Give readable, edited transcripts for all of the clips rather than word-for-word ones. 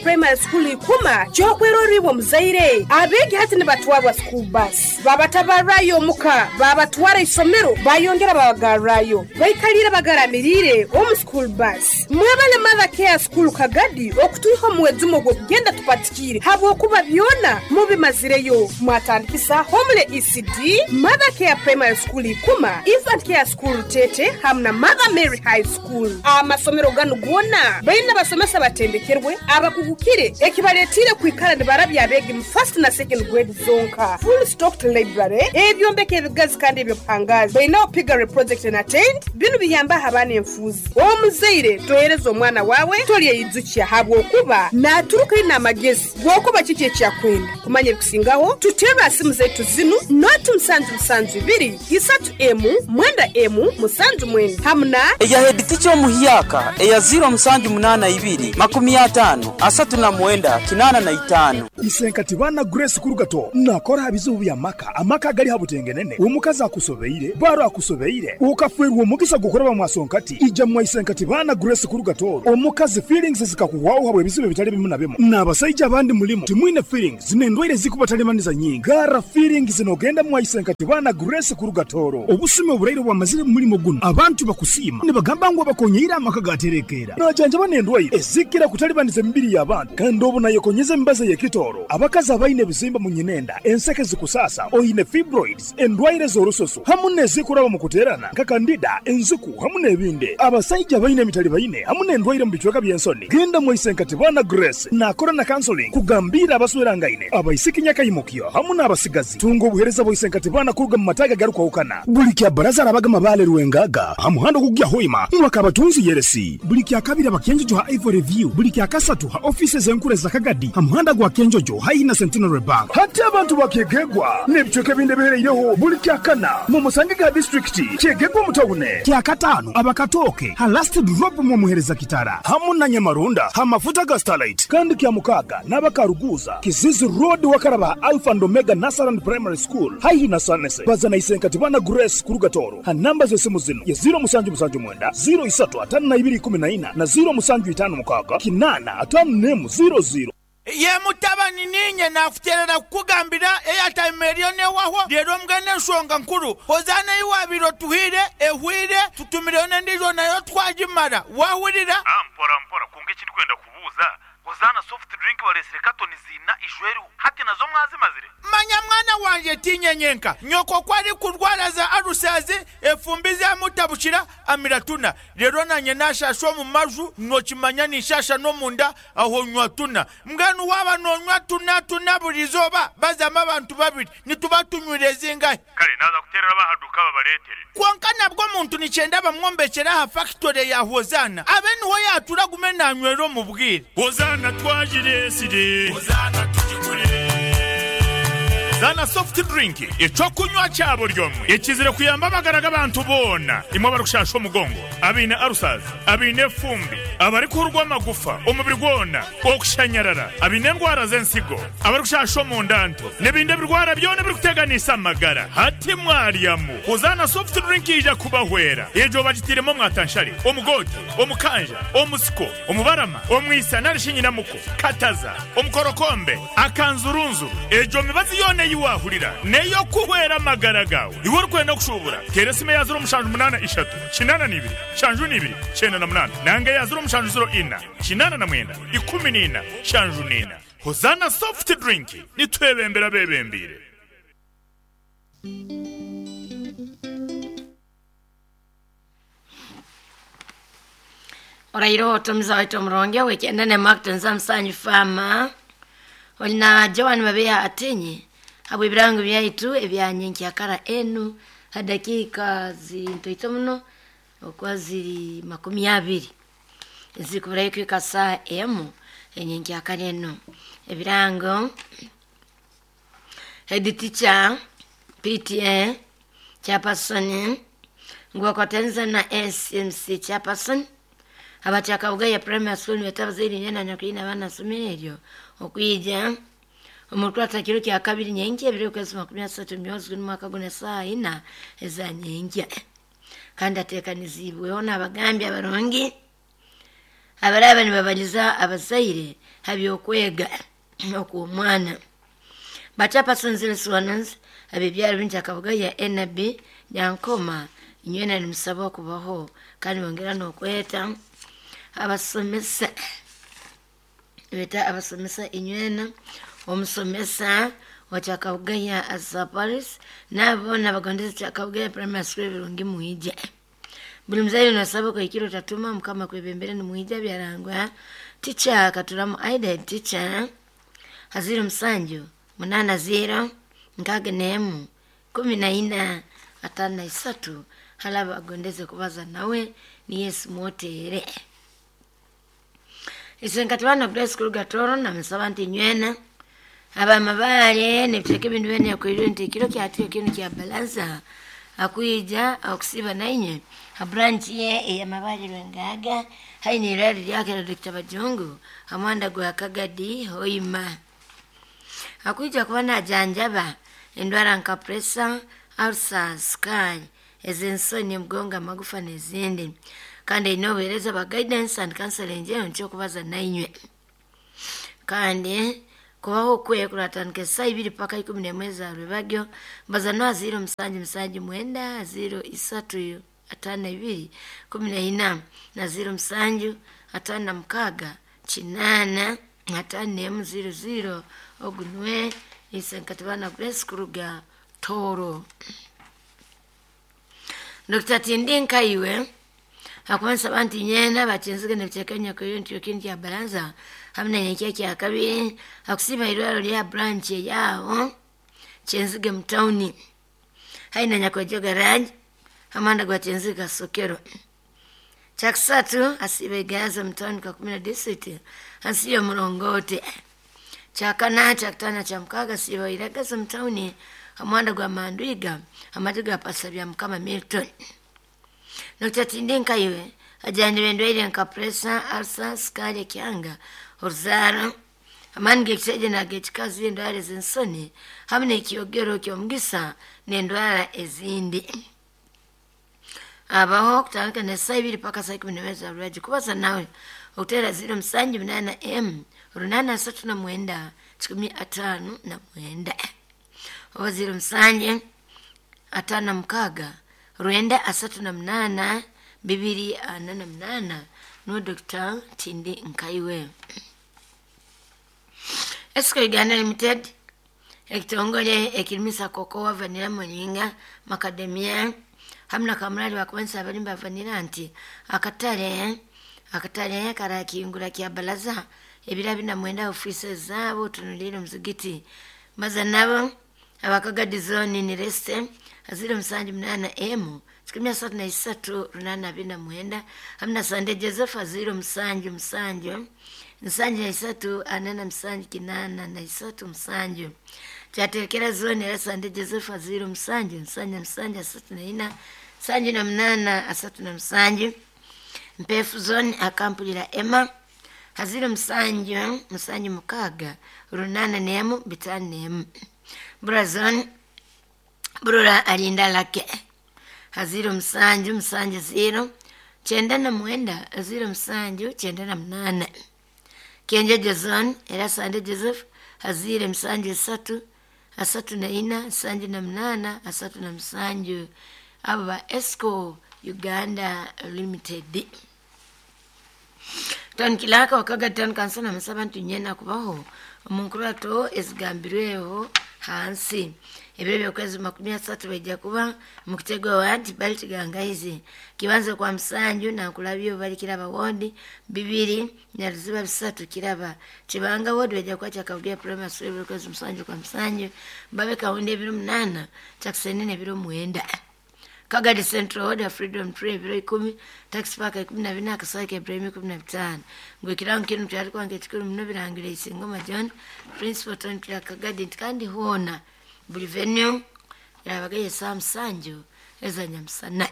Primary School ikuma kyokweroribwa muzaire abegi hati ne batwabwa school bus babatabarayo muka babatwara isomero bayongera babagarayo bayikalira bagaramirire mu school bus mwebale mother care school kagadi okutuha mwezi mugo genda tupatikire habo kuba byona mubimazireyo mwatandikisa homle ECD mother care primary school ikuma infant care school tete hamna mother Mary high school amasomero gano gona bayina basomesa batendekerwe abakugukire ekibaletire kwikala ne barabya abegi mu first na second grade zonka full stocked library ebyombeke ebigazi kandi ebyopangazi bayina opigare project and attend bino biyamba abana enfuzi omuzaire toyerezo omwana wawe toliye yizukiya habwo kuba naturuka ina magezi gwokuba kiki ekyakwenda kumanye kusingaho tutera asimu zetu zinu not musanzu biri isatu mwenda musanzu mwenda hamna eya head teacher muhiyaka eya 082 50 asatu na mwenda kinana na itano isenkati bana Grace Kurugato nakora habizubu ya amaka gali habutengenene umukaza akusobeire baro akusobeire ukafwerwa mugisa gukora bamwasonkati ija mu isenkati bana Grace Kurugato omukazi feelings zikakuwaho habwe bizibe bitali bimu na bimu nabasayija abandi mulimo timwine feelings nendwire zikubatalемaniza nyinga gara feelings zinogenda mu isenkati bana Grace Kurugatoro obusime obureiro bwa mazire mulimo guno abantu bakusima ne bagamba ngo bakonyira amaka gaterekera najanja banendwire ezikira kutalibaniza mbiri y'abantu kandi obuna yekonyeze mbaza yekitoro abakaza abaine bizimba mu nyinenda enseke zikusasa oyine fibroids endwaire z'orusoso hamune zikuraba mu kuterana nka kandida enzuku hamune ebinde abasajja baine mitali baine hamune endwaire mu bitweka byensoni genda mu isenkati bana Grace nakora na counseling kugambira abaswera ngaine abaisikinya kayimukyo hamune abasigazi tungo buhereza bo isenkati bana kuruga mu mataga garuka ukana buli kya baraza abagama bale ruwengaga hamuhando kugya hoima mwaka abatunzi yeresi buli kya kabira bakenjo ha Ivory Review buli kya kasatu ha offices enkure za Kagadi hamuhanda gwa kenjojo haina Centenary Bank hati abantu bakegegwa nebitoke binde bereireho buli kya kana mu Musangiga district kyegegwa mutawune kya katano abakatoke ha last drop mu muhereza kitara hamuna Nyamarunda ha mafuta ga Starlight kandi kya mukaga nabakaruguza Kizizi Road wakaraba Alpha and Omega Nursery Primary School haina Sanese bazana isenkati bana Grace Kurugatoro ha namba zesimu zino ya 0 mwenda 035214 na 0 mukaga kinana atamnemu 00 ye mutabani ninye nafuterera kugambira eyataimerione waho lero mgane nsonga nkuru hozana iwabiro tuhire ehwire tutumirone ndizo nayo twajimara wahurira mpora kunge kiri kwenda kubuza hozana soft drink balesirekato nizina ijweru hati nazo mwazimazire manya mwana wanje tinyenyenka nyoko kwari kurwara za arusaze efumbize mutabushira amiratuna lero nanye nashashwa mu maju nokimanya nishasha no munda aho nywatuna mganu waba no nywatuna burizoba bazama abantu babiri nitubatunyureze ingahe kale naza kuterera bahaduka babaletere kwankana bwo muntu nicenda bamwombekera ha factory ya hozana abeni ho yatura gumena nywero mu bwire hozana twajire side hozana tujigure Zana soft drink echokunywa cyabo ryomwe ekizire kuyamba bagaraga abantu bona imwe barushasho mugongo abine arusazi abine fumbi abari kurwa magufa umubiri gwona okushanyarara abine ndwara zensigo abarushasho mu ndanto nebinde birwara byone biri kuteganisa amagara hati mwariyamu uzana soft drink ija kubahwera ejo bagitiremo mwatanshari omugoti omukanja omusiko omubarama omwisa narishinyina muko kataza omukorokombe akanzurunzu ejo mibazi yone yiwahurira neyo kuhwera magara gawe iwo rukwenda kushubura teresime ya 0 kinana nibiri shanju nibiri chena na munana nange ya 0 ina kinana na mwenda 14 shanju nina hozana soft drink nitwebembera bebembire Orairo tomiza wetu mronge wekenda ne Markton Samsanyi Fama olina Joan Mabea atenye abo ibirango byaitu ebyanyenki akara enu hadakika zintoito muno okwazi 20 zikubura kwika saa emu enyenki akara enu ebirango head teacher PTA chairperson ngwakotenza na SMC chairperson abachaka ugaya primary school metabaziri nyana nyakina bana sumerio okwija omutwa takiro kya kabiri nyengi ebire kwesoma 13 myozgu mwaka gune saa ina eza nyengi kandi atekanizibwe ona abagambi abarongi abalaba ne babaliza abazaire habyokwega okumwana bachapersons resonance abebyalo binti akavuga ya NB Nyankoma inywena ni musaba kubaho kandi bongera nokweta abasomesa beta abasomesa inywena omusomesa wachakavuga ya Azaparis nabona bagondeza chakavuga ya primary school birungi muija buli mzaire nasaba ko ikiro tatuma mukama kwebembere ni muija byarangwa teacher katulamu aida teacher haziro msanjo 80 nkaga nemu 14 atana isatu halaba agondeze kubaza nawe ni Yesu motere isenkatwana Grace School Gatoro na msabanti nywena aba mabale ne cheke bintu bene yakwiro ntikiro kyatyo kintu kya balanza akuija akusiba nainye a branch ye ya mabale lwengaga haini rali yake na Dr. Bajongo amanda gwa Kagadi hoima akuija kubana janjaba endwara nkapresa alsa sky ezensoni mgonga magufa nezindi kandi inobereza ba guidance and counseling je ncho kubaza nainywe kandi kubaho kwe kuratanke saa 2 paka 10 mwezi arubagyo baza no 0 msanji mwenda 0 isatu atana 2 14 na 0 msanju atana mkaga chinana atana 00 ogunwe isenkatwana Grace School Gatoro. Dr. Tindi Nkaiwe akwansa banti nyena bachinzige nebchekanya ko yonti yokindi ya balanza hamna nyekeki ya kabiri akusiba irwaro lya branch yao chenzige mtauni haina nyakwejo garage amanda gwa chenzige sokero chaksatu asibe gaza mtauni kwa 10 district asiyo mrongote chakana chaktana chamkaga siba iragaza mtauni amanda gwa mandwiga amatiga pasabya mkama Milton. Dr. Tindi Nkaiwe ajandi bendwele nkapresa alsa skale kyanga orzara amange kiseje na gechikazi ndwara zensoni hamne kiogero kyomgisa nendwara ezindi abaho kutanka ne saa 2 paka saa 10 mwezi arwaji kubaza nawe utera 0 msanji 8 runana 3 na mwenda 15 na mwenda o 0 msanji atana mkaga ruenda 38 bibiri 88 no Dr. Tindi Nkaiwe. Esko Uganda Limited ekitongole ekirimisa kokoa vanilla moninga macadamia hamna kamrali wa kwanza abalimba vanilla anti akatale karakingula kya balaza ebirabi na mwenda offices zabo tunulire mzigiti maza nabo abakagadi zone ni reste 0 msanji 8 sikumia 33 runana bina mwenda hamna Sande Joseph 0 msanju msanji 3 anana msanji kinana na 3 msanju chatekera zone ya Sande Joseph 0 msanju 3 sanji na mnana 3 msanju mpefu zone akampulira Emma 0 msanju mukaga runana nemu bitani nemu Brazon Brura alinda lake 0 msanju 0 chenda na mwenda 0 msanju 98 Kenja Jazon era Sande Joseph 0 msanju 3 sanju na mnana 3 msanju aba Esco Uganda Limited. Tankilaka wakaga tankansana msabantu nyena kubaho omunkurato ezigambirweho hansi ebebe kwezi 13 bajja kuba mu kitego wadi balti gangaizi kibanze kwa msanju na kulabyo balikira bawondi 2 na ruziba 3 kiraba kibanga wodi bajja kwa chakabya primary school kwezi msanju kwa msanju babe kaunde 8 chakusenene 9 Kagadi Central Order Freedom Tree 10 tax park 12 akasake Ibrahim 15 ngwekiranga kintu cyari kwange tikuru muno birangire isingoma John principal tonti Kagadi kandi hona buli venue yabagaye Samsanjo ezanyamsana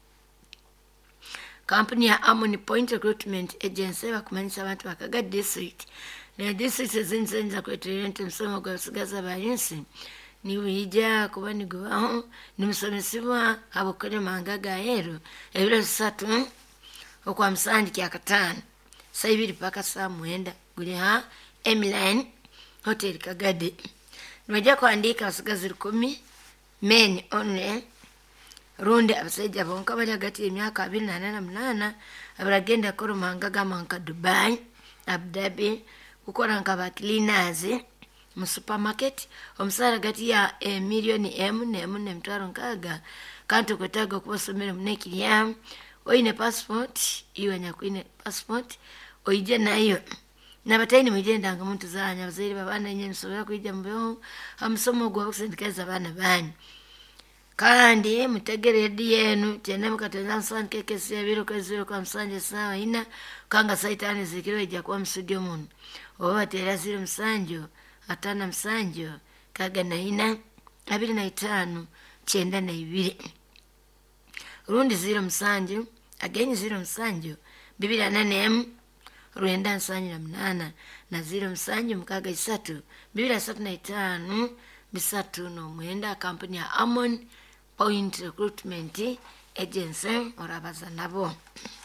company ya Harmony Point Recruitment Agency bakumanisa abantu bakagadi district ne district zinzenza kweterente msomo gwa sigaza bayinsi ni wija kuba ni gwaho ni musomesibwa abokole mangaga hero ebiro 3 okwa msanji kya katano saa 2 mpaka saa 9 guli ha Emiline Hotel Kagadi. Nwaja kuandika abasigazi 10 men only rundi abasajja bonka bali hagati y'emyaka 28 abaragenda koro mahanga manka Dubai, Abu Dhabi kukola nka cleaners mu supermarket. Omusara gati ya milioni ne mtwaro nkaga kantu kwetaga kubasomera munekirya oine passport iwe nyakwine passport oije nayo nabataini mujenda nga muntu zanya bazaire babana nyenye nsobera kuija mbeho amusomo gwa kusindikaza abana bani kandi mutegeredi yenu tena mukatenza nsani keke siyabiro kweziro kwa msanje sawa ina kanga saitani zikiro ija kwa msudio munu owa tera ziro msanjo atana msanjo kaga na ina 25 chenda na 2 rundi ziro msanjo ageni ziro msanjo 28 ruenda msanjo na 8 na ziro msanjo mkaga 3 25 bisatu no mwenda kampuni ya Amon Point Recruitment Agency orabaza nabo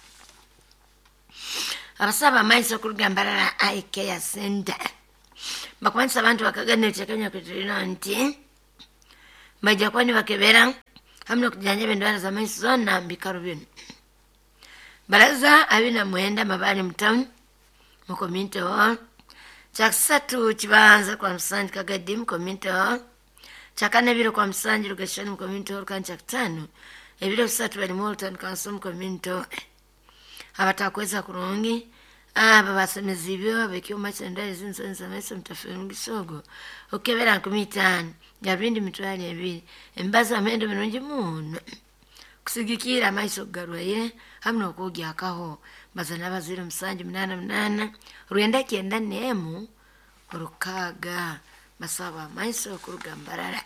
abasaba maiso kugambarara IKEA Center bakwanisa abantu bakagane tekanya kutirina nti baja kwani bakebera hamno kujanja bendwara za maiso zona bikarubini baraza abina mwenda mabani mtown mu community hall chakisatu kibanza kwa msanji Kagadi mu community hall chakane biro kwa msanji Rugashani mu community hall kan chakitano ebiro bisatu bali Molton Council mu community hall abatakweza kurungi aba basemezibyo abekyo machandari zinzo meso mtafungi sogo okebera nkumitani yabindi mitwali ebiri embaza amendo mirungi muno kusigikira maiso garwaye hamno kugya kaho bazana baziro msanji 88 ruenda kienda nemu rukaga basaba maiso kurugambarara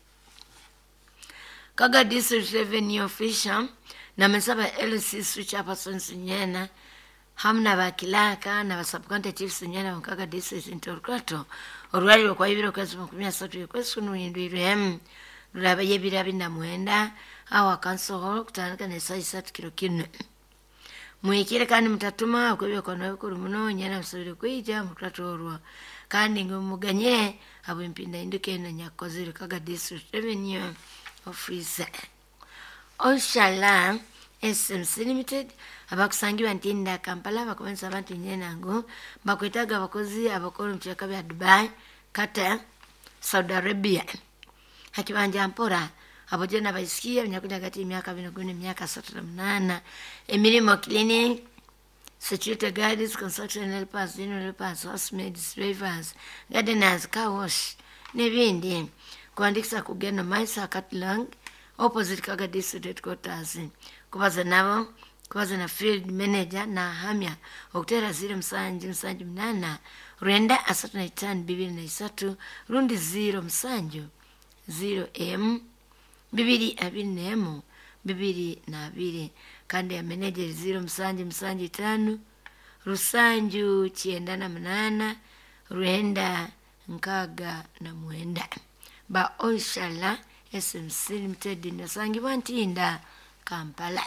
Kaga District Revenue Official na mesaba LC switch hapa sonsinyena hamna bakilaka na basubcontractive sinyena Kaga District Intorquato orwali kwa hivyo kazi 13 kwesu nuindwire rurabaye birabinda mwenda awa kanso kutandika ne size 3 kilo kino mwikire kandi mutatuma akwebye kono kuri muno nyana musubire kwija mutatorwa kandi ngumuganye abo impinda induke na nyakozire Kaga District Revenue Office Oshala SMC Limited abakusangiwa ntinda Kampala bakomensa abantu nyenango bakwetaga abakozi abakora mchaka bya Dubai, Qatar, Saudi Arabia hakibanja mpora abojena baisikia nyakuja kati miaka 20 miaka 38 emirimo cleaning security guards construction helpers helpers housemaids drivers gardeners car wash nebindi kuandikisa kugena maisa Katlang opposite Kaga District Headquarters kubaza nabo kubaza na field manager na hamya okutera zire msanji 8 renda asatu na 23 rundi 0 msanjo 0M bibiri abinemu bibiri na 2 kandi ya manager 0 msanji 5 rusanju 98 ruenda nkaga na mwenda ba Oshala SMC Limited nasangi bantinda Kampala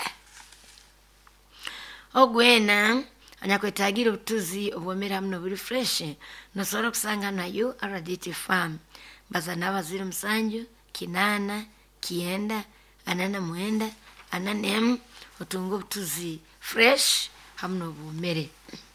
ogwena anyakwetagira utuzi obwomera mno buri fresh nosoro kusanga nayo RDT Farm bazana bazira msanju kinana kienda anana mwenda ananem utungo utuzi fresh hamno bumere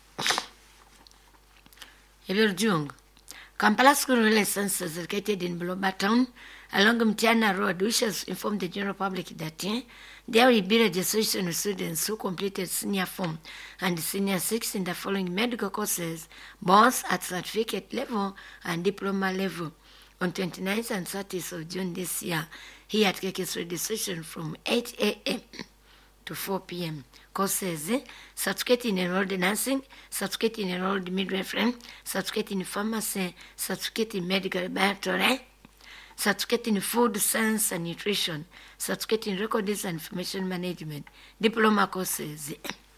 ebirjungu Kampala School Relations is located in Bloba Town along Mtiana Road, which has informed the general public that there will be registration of students who completed senior form and senior 6 in the following medical courses, both at certificate level and diploma level, on 29th and 30th of June this year. Here at KK's registration from 8 a.m. to 4 p.m. Courses, certificate in enrolled nursing, certificate in enrolled midwifery, certificate in pharmacy, certificate in medical laboratory, certificate in food science and nutrition, certificate in records and information management, diploma courses,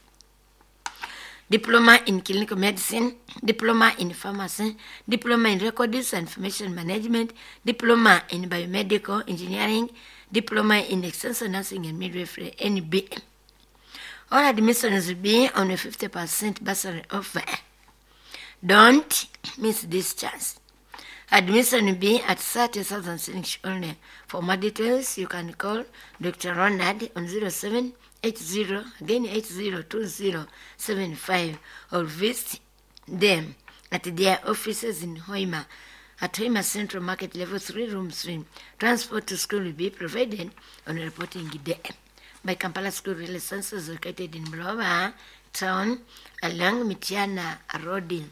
diploma in clinical medicine, diploma in pharmacy, diploma in records and information management, diploma in biomedical engineering, diploma in extensive nursing and midwifery, NB. All admissions will be on a 50% bursary offer. Don't miss this chance. Admission will be at 30,000 shillings only. For more details, you can call Dr. Ronald on 0780, again 802075, or visit them at their offices in Hoima, at Hoima Central Market Level 3, Room 3. Transport to school will be provided on reporting day. By Kampala School Relay Center is located in Bloba Town along Michiana Road.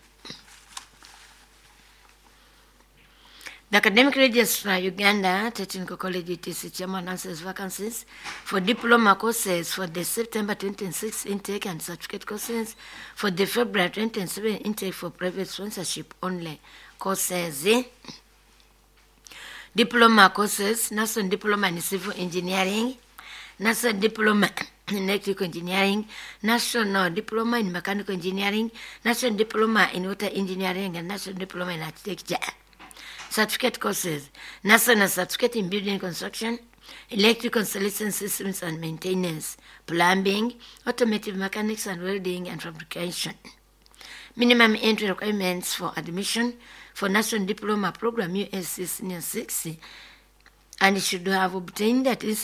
The Academic Registrar Uganda Technical College UTC Chairman announces vacancies for diploma courses for the September 26 intake and certificate courses for the February 27 intake for private sponsorship only courses. Diploma courses, National Diploma in Civil Engineering, National Diploma in Electrical Engineering, National Diploma in Mechanical Engineering, National Diploma in Water Engineering, and National Diploma in Architecture. Certificate courses, National Certificate in Building Construction, Electrical Installation Systems and Maintenance, Plumbing, Automotive Mechanics and Welding and Fabrication. Minimum entry requirements for admission for National Diploma Program USC Senior 6, and should have obtained at least